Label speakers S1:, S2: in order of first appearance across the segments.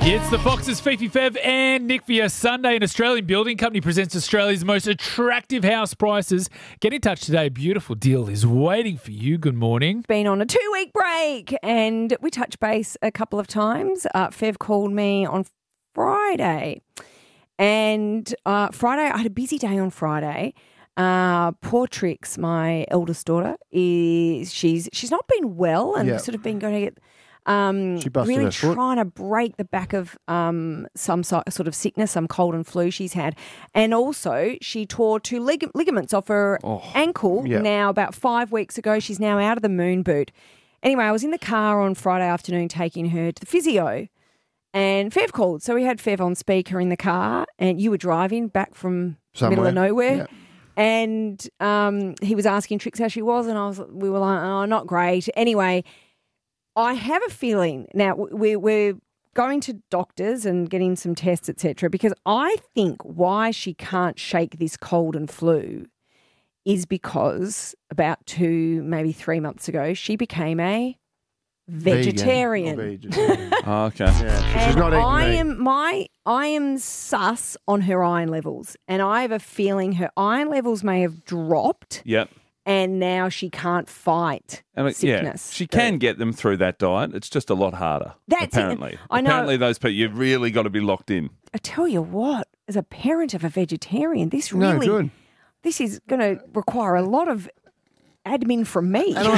S1: It's the Foxes, Fifi Fev and Nick for your Sunday. An Australian building company presents Australia's most attractive house prices. Get in touch today. A beautiful deal is waiting for you. Good morning.
S2: Been on a 2-week break and we touched base a couple of times. Fev called me on Friday and Friday, I had a busy day on Friday. Poor Trix, my eldest daughter, she's not been well and sort of been going to get
S3: she busted
S2: really
S3: her foot.
S2: trying to break the back of some sort of sickness, some cold and flu she's had. And also she tore two ligaments off her ankle now about 5 weeks ago. She's now out of the moon boot. Anyway, I was in the car on Friday afternoon taking her to the physio and Fev called. So we had Fev on speaker in the car and you were driving back from the middle of nowhere.
S3: Yeah.
S2: And he was asking Trix how she was and we were like, oh, not great. Anyway, I have a feeling now we're going to doctors and getting some tests, etc. because I think why she can't shake this cold and flu is because about 2, maybe 3 months ago, she became a vegetarian.
S4: Oh, okay.
S3: Yeah, she's not eating meat.
S2: I am sus on her iron levels, and I have a feeling her iron levels may have dropped.
S4: Yep.
S2: And now she can't fight sickness.
S4: Yeah, she can get them through that diet. It's just a lot harder, apparently.
S2: I know.
S4: Apparently those people, you've really got to be locked in.
S2: I tell you what, as a parent of a vegetarian, this is
S3: good.
S2: going to require a lot of admin from me.
S3: And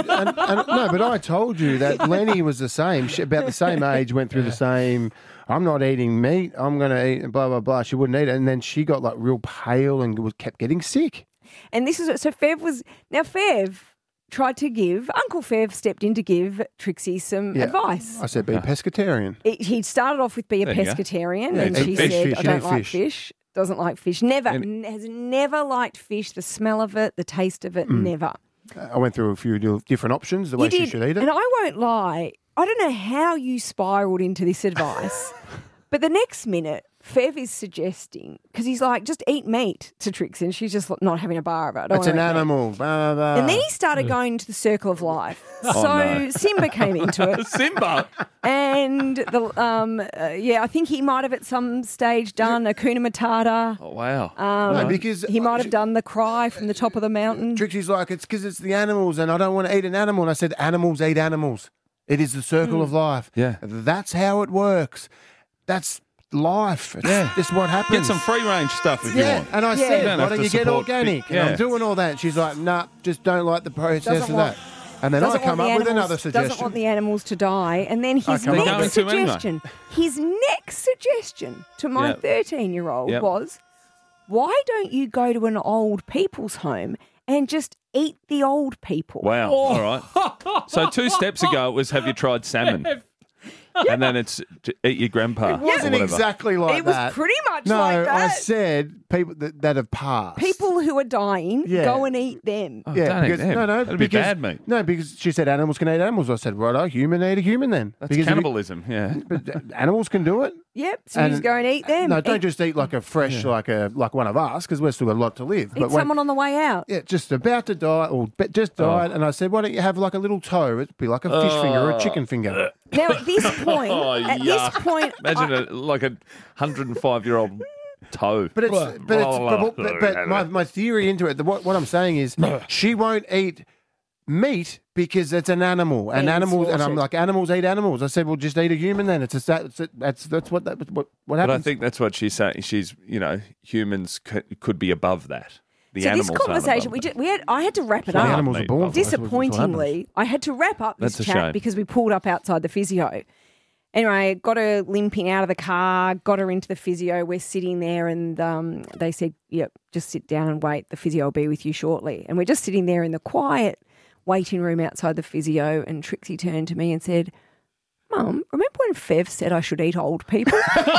S3: I told you that Lenny was the same. She, about the same age, went through the same. I'm not eating meat. I'm going to eat blah blah blah. She wouldn't eat it, and then she got like real pale and kept getting sick.
S2: And this is so Fev tried to give Uncle Fev stepped in to give Trixie some advice.
S3: I said be a pescatarian.
S2: He started off with be a pescatarian, and she said I don't like fish. Doesn't like fish. Has never liked fish. The smell of it, the taste of it, never.
S3: I went through a few different options the way she should eat it.
S2: And I won't lie, I don't know how you spiraled into this advice, but the next minute, Fev is suggesting, because he's like, just eat meat to Trixie, and she's just not having a bar of it.
S3: It's an animal. Blah, blah, blah.
S2: And then he started going to the circle of life. Simba came into it.
S4: Simba?
S2: And, I think he might have at some stage done Hakuna Matata.
S4: Oh, wow.
S3: No, because
S2: he might have done the cry from the top of the mountain.
S3: Trixie's like, it's because it's the animals, and I don't want to eat an animal. And I said, animals eat animals. It is the circle of life.
S4: Yeah.
S3: That's how it works. That's life. This is what happens.
S4: Get some free-range stuff if you want.
S3: And I said, why don't you get
S4: support
S3: organic? And I'm doing all that. And she's like, nah, just don't like the process of that. And then I come up with another suggestion.
S2: Doesn't want the animals to die. And then his next suggestion to my 13-year-old was, why don't you go to an old people's home and just eat the old people?
S4: Wow. All right. So 2 steps ago it was, have you tried salmon? And then it's eat your grandpa.
S3: It wasn't exactly like
S2: it
S3: that.
S2: was pretty much
S3: no,
S2: like that.
S3: I said people that have passed.
S2: People who are dying, go and eat them.
S4: Oh, don't eat them. That'd be bad meat.
S3: No, because she said animals can eat animals. I said, righto, human eat a human then.
S4: That's cannibalism,
S3: But animals can do it.
S2: Yep, so you just go and eat them.
S3: No, don't just eat like a fresh, like one of us, because we've still got a lot to live.
S2: Eat someone on the way out.
S3: Yeah, just about to die, or just died, and I said, why don't you have like a little toe? It'd be like a fish finger or a chicken finger.
S2: Now, at this point,
S4: imagine like a 105-year-old toe.
S3: But my theory into it, what I'm saying is, she won't eat meat because it's an animal, and animals, and I'm like, animals eat animals. I said, well, just eat a human then. That's what happens.
S4: But I think that's what she's saying. She's, humans could be above that.
S2: This conversation, I had to wrap it up.
S3: Animals are born.
S2: Disappointingly, I had to wrap up this chat because we pulled up outside the physio. Anyway, got her limping out of the car, got her into the physio. We're sitting there and they said, yep, just sit down and wait. The physio will be with you shortly. And we're just sitting there in the quiet waiting room outside the physio, and Trixie turned to me and said, Mum, remember when Fev said I should eat old people?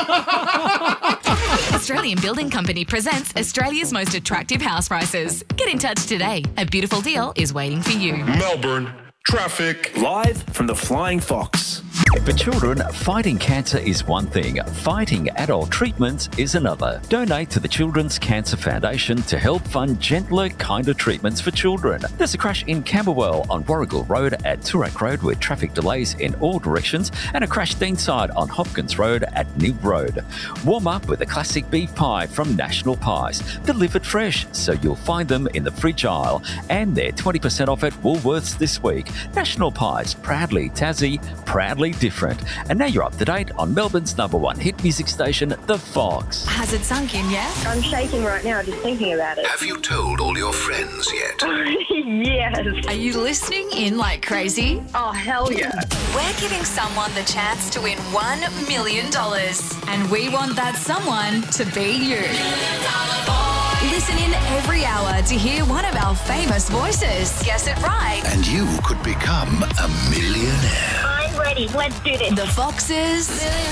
S5: Australian Building Company presents Australia's most attractive house prices. Get in touch today. A beautiful deal is waiting for you.
S6: Melbourne, traffic.
S7: Live from the Flying Fox.
S6: For children, fighting cancer is one thing. Fighting adult treatments is another. Donate to the Children's Cancer Foundation to help fund gentler, kinder treatments for children. There's a crash in Camberwell on Warrigal Road at Toorak Road with traffic delays in all directions, and a crash Deanside on Hopkins Road at Nib Road. Warm up with a classic beef pie from National Pies, delivered fresh, so you'll find them in the fridge aisle, and they're 20% off at Woolworths this week. National Pies, proudly Tassie, proudly different. And now you're up to date on Melbourne's #1 hit music station, The Fox.
S5: Has it sunk in yet?
S7: I'm shaking right now just thinking about it.
S8: Have you told all your friends yet?
S7: Yes.
S5: Are you listening in like crazy?
S7: Oh, hell yeah.
S5: We're giving someone the chance to win $1 million. And we want that someone to be you. Listen in every hour to hear one of our famous voices. Guess it right.
S8: And you could become a millionaire.
S7: I'm ready. Let's do this.
S5: The Foxes.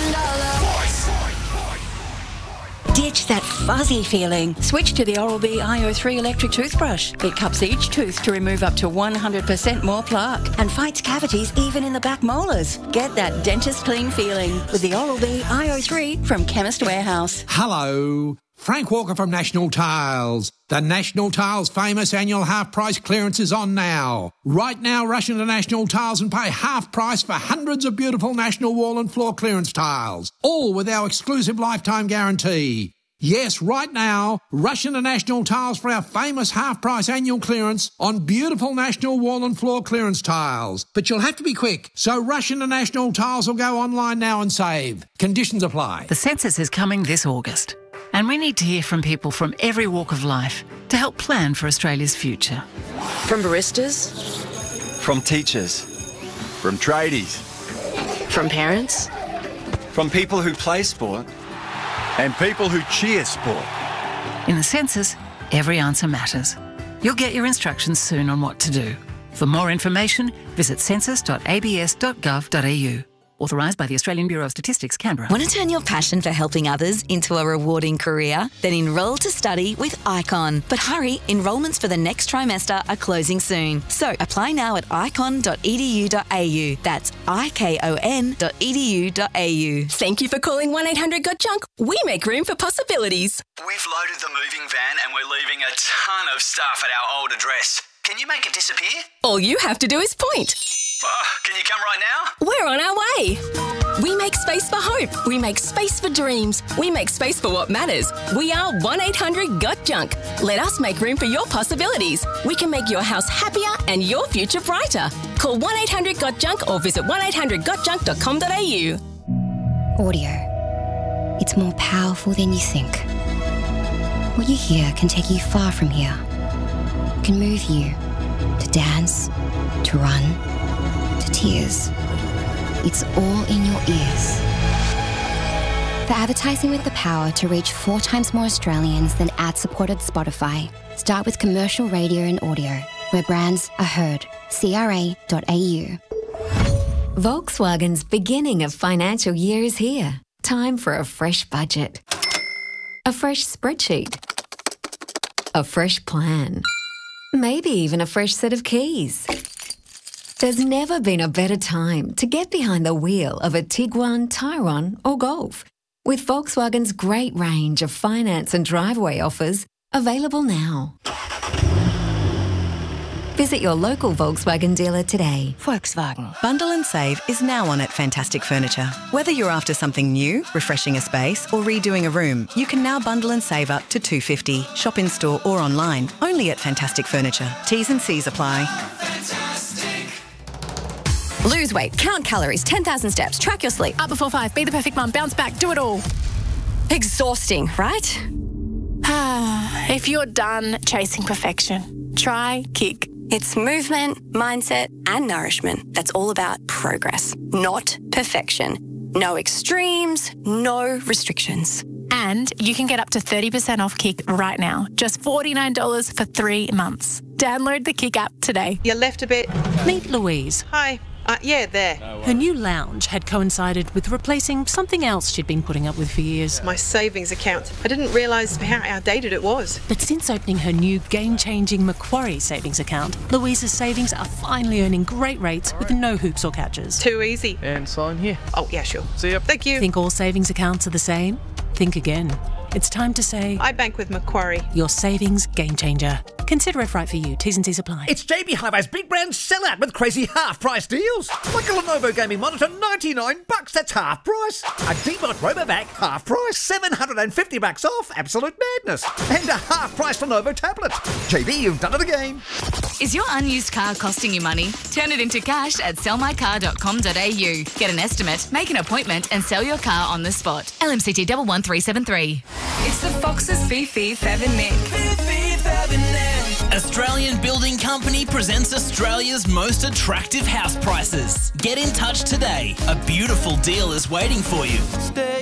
S9: Ditch that fuzzy feeling. Switch to the Oral-B IO3 electric toothbrush. It cups each tooth to remove up to 100% more plaque and fights cavities even in the back molars. Get that dentist clean feeling with the Oral-B IO3 from Chemist Warehouse.
S10: Hello. Frank Walker from National Tiles. The National Tiles famous annual half-price clearance is on now. Right now, rush into National Tiles and pay half price for hundreds of beautiful National wall and floor clearance tiles, all with our exclusive lifetime guarantee. Yes, right now, rush into National Tiles for our famous half-price annual clearance on beautiful National wall and floor clearance tiles. But you'll have to be quick, so rush into National Tiles or go online now and save. Conditions apply.
S11: The census is coming this August, and we need to hear from people from every walk of life to help plan for Australia's future.
S12: From baristas,
S13: from teachers, from tradies,
S12: from parents,
S13: from people who play sport, and people who cheer sport.
S11: In the census, every answer matters. You'll get your instructions soon on what to do. For more information, visit census.abs.gov.au. Authorised by the Australian Bureau of Statistics, Canberra.
S14: Want to turn your passion for helping others into a rewarding career? Then enrol to study with ICON. But hurry, enrolments for the next trimester are closing soon. So apply now at icon.edu.au. That's icon.edu.au.
S15: Thank you for calling 1-800-GOT-JUNK. We make room for possibilities.
S16: We've loaded the moving van and we're leaving a ton of stuff at our old address. Can you make it disappear?
S15: All you have to do is point.
S16: Can you come right now?
S15: We're on our way. We make space for hope. We make space for dreams. We make space for what matters. We are 1-800-GOT-JUNK. Let us make room for your possibilities. We can make your house happier and your future brighter. Call 1-800-GOT-JUNK or visit 1800gotjunk.com.au.
S17: Audio. It's more powerful than you think. What you hear can take you far from here. It can move you to dance, to run, to tears. It's all in your ears. For advertising with the power to reach 4 times more Australians than ad-supported Spotify, start with commercial radio and audio, where brands are heard. CRA.au.
S18: Volkswagen's beginning of financial year is here. Time for a fresh budget. A fresh spreadsheet. A fresh plan. Maybe even a fresh set of keys. There's never been a better time to get behind the wheel of a Tiguan, Tyrone or Golf, with Volkswagen's great range of finance and driveway offers available now. Visit your local Volkswagen dealer today.
S19: Volkswagen. Bundle and save is now on at Fantastic Furniture. Whether you're after something new, refreshing a space or redoing a room, you can now bundle and save up to $250. Shop in store or online, only at Fantastic Furniture. T's and C's apply.
S20: Lose weight, count calories, 10,000 steps, track your sleep.
S21: Up before 5, be the perfect mum, bounce back, do it all.
S20: Exhausting, right?
S21: If you're done chasing perfection, try Kick.
S20: It's movement, mindset, and nourishment that's all about progress, not perfection. No extremes, no restrictions.
S21: And you can get up to 30% off Kick right now. Just $49 for 3 months. Download the Kick app today.
S22: You left a bit.
S11: Meet Louise.
S22: Hi.
S1: Yeah, there.
S22: Her new lounge had coincided with replacing something else she'd been putting up with for years.
S1: My savings account. I didn't realise how outdated it was.
S22: But since opening her new game-changing Macquarie savings account, Louisa's savings are finally earning great rates with no hoops or catches.
S1: Too easy.
S23: And sign here.
S1: Oh, yeah, sure.
S23: See ya.
S1: Thank you.
S22: Think all savings accounts are the same? Think again. It's time to say...
S1: I bank with Macquarie.
S22: Your savings game changer. Consider if right for you. T's and C's apply.
S24: It's JB Hi-Fi's big brand sellout with crazy half-price deals. Like a Lenovo gaming monitor, $99. That's half price. A D-Bot RoboVac, half price. $750 off. Absolute madness. And a half-price Lenovo tablet. JB, you've done it again.
S14: Is your unused car costing you money? Turn it into cash at sellmycar.com.au. Get an estimate, make an appointment and sell your car on the spot. LMCT 11373. It's the Foxes Fifi, Fev and Nick.
S25: Australian Building Company presents Australia's most attractive house prices. Get in touch today. A beautiful deal is waiting for you.